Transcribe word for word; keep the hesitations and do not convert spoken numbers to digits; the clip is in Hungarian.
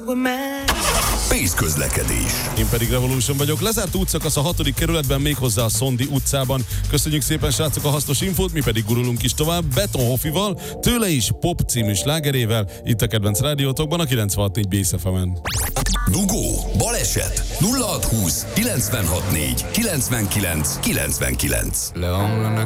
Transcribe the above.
Pész közlekedés. Én pedig Revolution vagyok. Lezárt útszakasz a hatodik kerületben, méghozzá a Szondi utcában. Köszönjük szépen, srácok, a hasznos infót, mi pedig gurulunk is tovább Beton Hoffival, tőle is Pop című slágerével, itt a kedvenc rádiótokban a kilencvenhat négy Bész ef emen. Dugó, baleset, nulla hat húsz kilencvenhat négy kilencvenkilenc kilencvenkilenc. Le homlana